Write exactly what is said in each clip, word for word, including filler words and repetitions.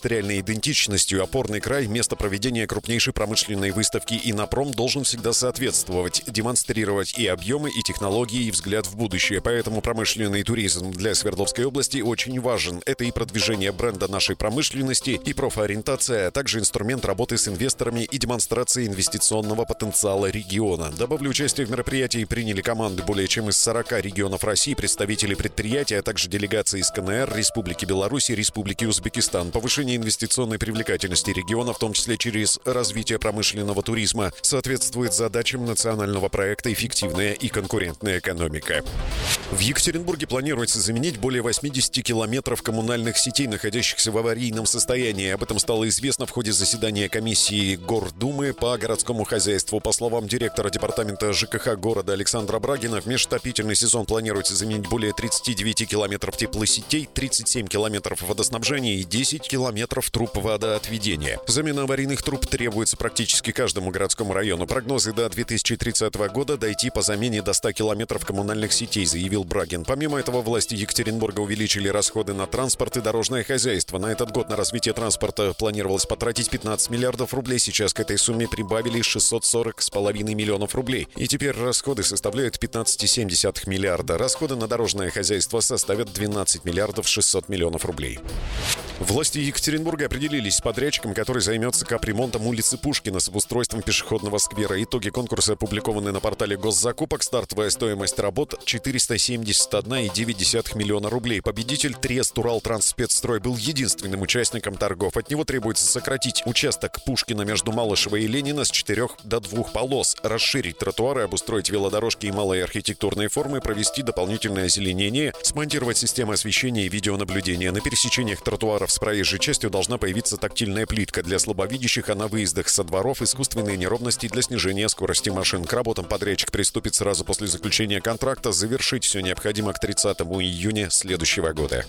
индустриальной идентичностью. Опорный край – место проведения крупнейшей промышленной выставки «Иннопром» должен всегда соответствовать, демонстрировать и объемы, и технологии, и взгляд в будущее. Поэтому промышленный туризм для Свердловской области очень важен. Это и продвижение бренда нашей промышленности, и профориентация, а также инструмент работы с инвесторами и демонстрация инвестиционного потенциала региона. Добавлю, участие в мероприятии приняли команды более чем из сорока регионов России, представители предприятий, а также делегации из КНР, Республики Беларусь и Республики Узбекистан. Повышение инвестиционной привлекательности региона, в том числе через развитие промышленного туризма, соответствует задачам национального проекта «Эффективная и конкурентная экономика». В Екатеринбурге планируется заменить более восьмидесяти километров коммунальных сетей, находящихся в аварийном состоянии. Об этом стало известно в ходе заседания комиссии Гордумы по городскому хозяйству. По словам директора департамента ЖКХ города Александра Брагина, в межотопительный сезон планируется заменить более тридцати девяти километров теплосетей, тридцать семь километров водоснабжения и десять километров труб водоотведения. Замена аварийных труб требуется практически каждому городскому району. Прогнозы до две тысячи тридцатого года дойти по замене до ста километров коммунальных сетей, заявил Брагин. Помимо этого, власти Екатеринбурга увеличили расходы на транспорт и дорожное хозяйство. На этот год на развитие транспорта планировалось потратить пятнадцать миллиардов рублей. Сейчас к этой сумме прибавили шестьсот сорок с половиной миллионов рублей. И теперь расходы составляют пятнадцать целых семь десятых миллиарда. Расходы на дорожное хозяйство составят двенадцать миллиардов шестьсот миллионов рублей. Власти Екатеринбурга определились с подрядчиком, который займется капремонтом улицы Пушкина с обустройством пешеходного сквера. Итоги конкурса опубликованы на портале госзакупок. Стартовая стоимость работ четыреста семьдесят один целых девять десятых миллиона рублей. Победитель Трест Уралтрансспецстрой был единственным участником торгов. От него требуется сократить участок Пушкина между Малышева и Ленина с четырех до двух полос, расширить тротуары, обустроить велодорожки и малые архитектурные формы, провести дополнительное озеленение, смонтировать системы освещения и видеонаблюдения. На пересечениях тротуаров с проезжей частью должна появиться тактильная плитка для слабовидящих, а на выездах со дворов искусственные неровности для снижения скорости машин. К работам подрядчик приступит сразу после заключения контракта. Завершить все необходимо к тридцатому июня следующего года.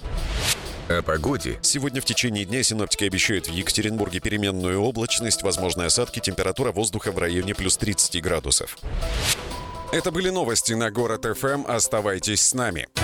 О погоде. Сегодня в течение дня синоптики обещают в Екатеринбурге переменную облачность, возможны осадки, температура воздуха в районе плюс тридцати градусов. Это были новости на Город ФМ. Оставайтесь с нами.